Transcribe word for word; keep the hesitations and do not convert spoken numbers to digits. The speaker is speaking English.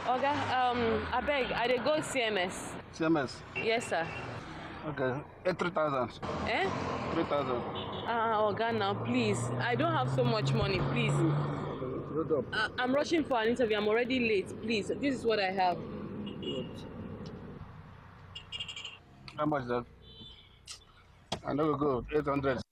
Oga, um, I beg, I dey go C M S. C M S? Yes, sir. Okay, eight three thousand. Eh? three thousand. Ah, uh, Oga, now, please. I don't have so much money, please. Hold up. Uh, I'm rushing for an interview. I'm already late, please. This is what I have. How much is that? I know we go, eight hundred.